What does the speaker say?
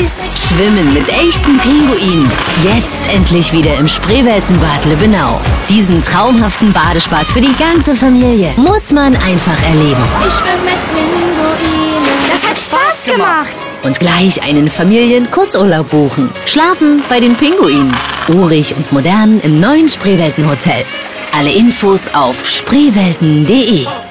Spaß. Schwimmen mit echten Pinguinen. Jetzt endlich wieder im Spreeweltenbad Lübbenau. Diesen traumhaften Badespaß für die ganze Familie muss man einfach erleben. Ich schwimme mit Pinguinen. Das hat Spaß gemacht. Und gleich einen Familien-Kurzurlaub buchen. Schlafen bei den Pinguinen. Urig und modern im neuen Spreeweltenhotel. Alle Infos auf spreewelten.de.